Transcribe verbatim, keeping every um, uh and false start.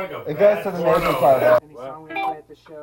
like a It goes to the bad nasal porno. part. Any song we play at the show.